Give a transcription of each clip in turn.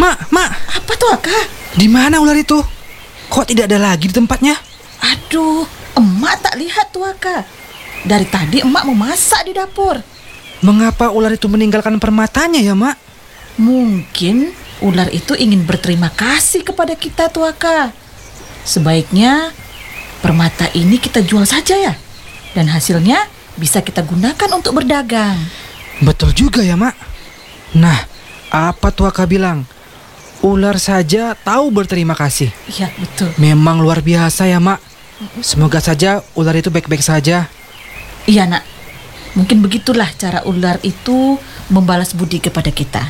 Mak. Apa tuh, Aka? Di mana ular itu? Kok tidak ada lagi di tempatnya? Aduh, emak tak lihat tuh, Aka. Dari tadi emak mau masak di dapur. Mengapa ular itu meninggalkan permatanya ya, Mak? Mungkin ular itu ingin berterima kasih kepada kita tuh, Aka. Sebaiknya permata ini kita jual saja ya. Dan hasilnya bisa kita gunakan untuk berdagang. Betul juga ya, Mak. Nah, apa tuh Aka bilang? Ular saja tahu berterima kasih. Iya, betul. Memang luar biasa ya, Mak. Semoga saja ular itu baik-baik saja. Iya, Nak. Mungkin begitulah cara ular itu membalas budi kepada kita.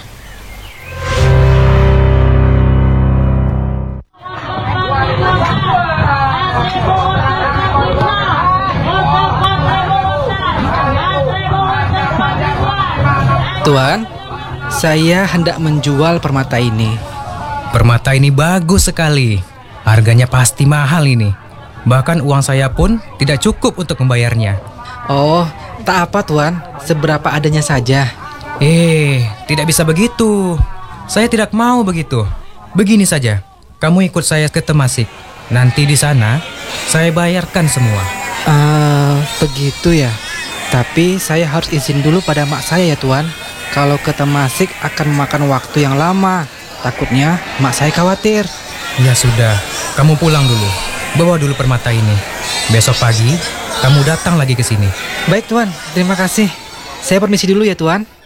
Tuan, saya hendak menjual permata ini. Permata ini bagus sekali. Harganya pasti mahal ini. Bahkan uang saya pun tidak cukup untuk membayarnya. Oh, tak apa Tuan, seberapa adanya saja. Tidak bisa begitu. Saya tidak mau begitu. Begini saja, kamu ikut saya ke Temasik. Nanti di sana, saya bayarkan semua. Begitu ya. Tapi saya harus izin dulu pada mak saya ya Tuan. Kalau ke Temasik akan memakan waktu yang lama. Takutnya mak saya khawatir. Ya sudah, kamu pulang dulu. Bawa dulu permata ini. Besok pagi, kamu datang lagi ke sini. Baik Tuan, terima kasih. Saya permisi dulu ya Tuan.